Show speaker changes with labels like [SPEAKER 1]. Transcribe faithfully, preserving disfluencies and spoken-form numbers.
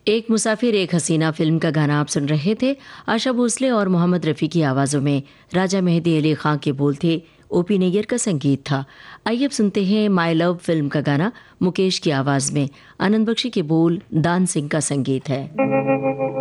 [SPEAKER 1] एक मुसाफिर एक हसीना फिल्म का गाना आप सुन रहे थे। आशा भोसले और मोहम्मद रफ़ी की आवाज़ों में राजा मेहदी अली खां के बोल थे, ओपी नैयर का संगीत था। आइए अब सुनते हैं माय लव फिल्म का गाना मुकेश की आवाज़ में। आनंद बख्शी के बोल, दान सिंह का संगीत है।